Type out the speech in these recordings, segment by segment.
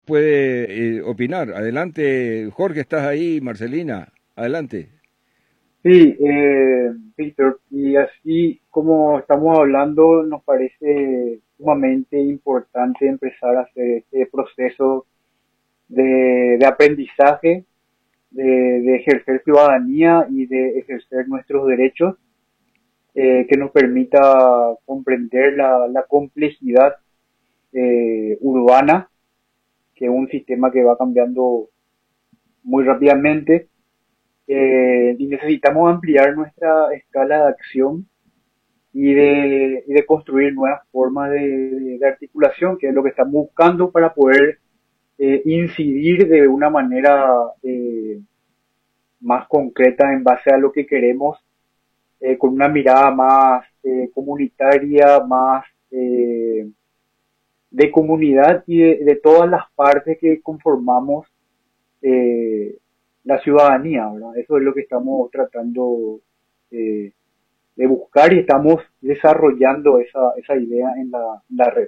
puede opinar. Adelante, Jorge, estás ahí, Marcelina, adelante. Sí, Víctor, y así como estamos hablando, nos parece sumamente importante empezar a hacer este proceso de aprendizaje, de ejercer ciudadanía y de ejercer nuestros derechos, que nos permita comprender la complejidad urbana, que es un sistema que va cambiando muy rápidamente, y necesitamos ampliar nuestra escala de acción y de construir nuevas formas de articulación, que es lo que estamos buscando para poder incidir de una manera más concreta en base a lo que queremos, con una mirada más comunitaria, más de comunidad y de todas las partes que conformamos eh, la ciudadanía, ¿verdad? Eso es lo que estamos tratando eh, de buscar y estamos desarrollando esa idea en la red.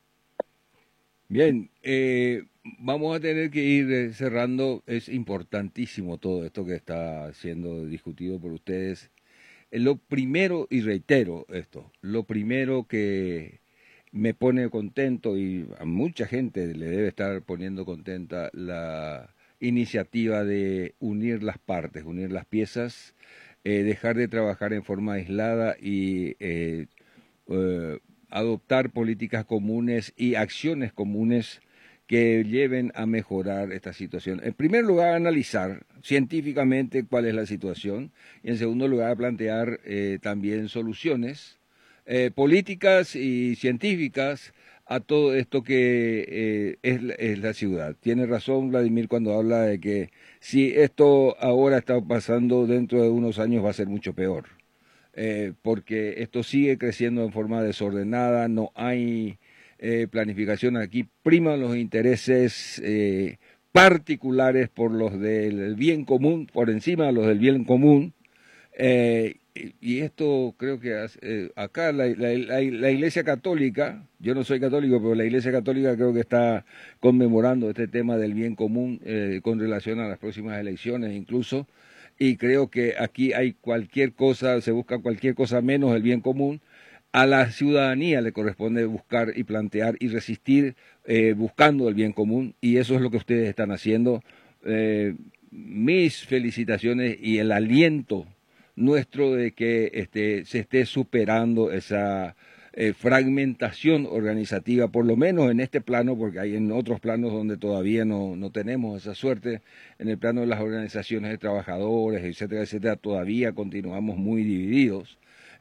Bien, vamos a tener que ir cerrando. Es importantísimo todo esto que está siendo discutido por ustedes. Lo primero, y reitero esto, lo primero que me pone contento y a mucha gente le debe estar poniendo contenta la iniciativa de unir las partes, unir las piezas, dejar de trabajar en forma aislada y eh, adoptar políticas comunes y acciones comunes que lleven a mejorar esta situación. En primer lugar, analizar científicamente cuál es la situación y en segundo lugar, plantear también soluciones políticas y científicas a todo esto que es la ciudad. Tiene razón Vladimir cuando habla de que si esto ahora está pasando, dentro de unos años va a ser mucho peor, porque esto sigue creciendo en forma desordenada, no hay planificación aquí, priman los intereses particulares por los del bien común, por encima de los del bien común, y esto creo que acá la Iglesia Católica, yo no soy católico, pero la Iglesia Católica creo que está conmemorando este tema del bien común con relación a las próximas elecciones incluso, y creo que aquí hay cualquier cosa, se busca cualquier cosa menos el bien común. A la ciudadanía le corresponde buscar y plantear y resistir buscando el bien común, y eso es lo que ustedes están haciendo. Mis felicitaciones y el aliento nuestro de que se esté superando esa fragmentación organizativa, por lo menos en este plano, porque hay en otros planos donde todavía no tenemos esa suerte. En el plano de las organizaciones de trabajadores, etcétera, etcétera, todavía continuamos muy divididos,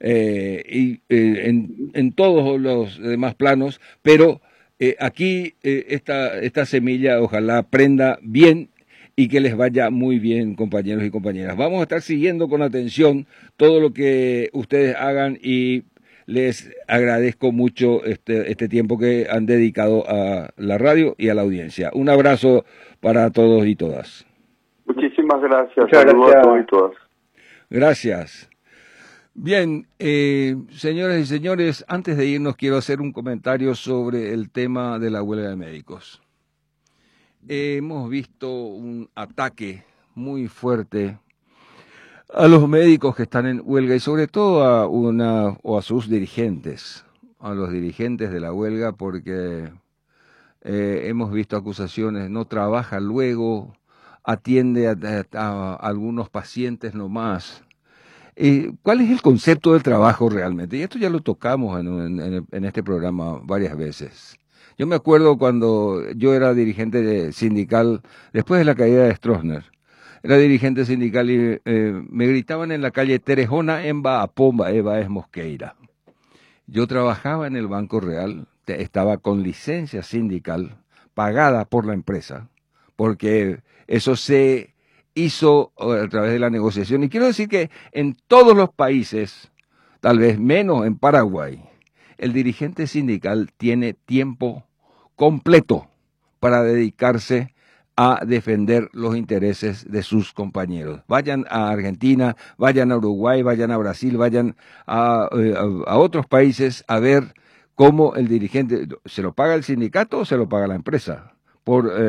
en todos los demás planos, pero aquí esta semilla ojalá prenda bien y que les vaya muy bien, compañeros y compañeras. Vamos a estar siguiendo con atención todo lo que ustedes hagan y les agradezco mucho este tiempo que han dedicado a la radio y a la audiencia. Un abrazo para todos y todas. Muchísimas gracias. Muchas Saludos a todos y gracias. todas. Gracias. Bien, señoras y señores, antes de irnos quiero hacer un comentario sobre el tema de la huelga de médicos. Hemos visto un ataque muy fuerte a los médicos que están en huelga y sobre todo a sus dirigentes, a los dirigentes de la huelga, porque hemos visto acusaciones, no trabaja luego, atiende a algunos pacientes nomás. ¿Cuál es el concepto del trabajo realmente? Y esto ya lo tocamos en este programa varias veces. Yo me acuerdo cuando yo era dirigente sindical, después de la caída de Stroessner, era dirigente sindical y me gritaban en la calle Terejona Emba Apomba Eva es Mosqueira. Yo trabajaba en el Banco Real, estaba con licencia sindical pagada por la empresa, porque eso se hizo a través de la negociación. Y quiero decir que en todos los países, tal vez menos en Paraguay, el dirigente sindical tiene tiempo completo para dedicarse a defender los intereses de sus compañeros. Vayan a Argentina, vayan a Uruguay, vayan a Brasil, vayan a otros países a ver cómo el dirigente, ¿se lo paga el sindicato o se lo paga la empresa? por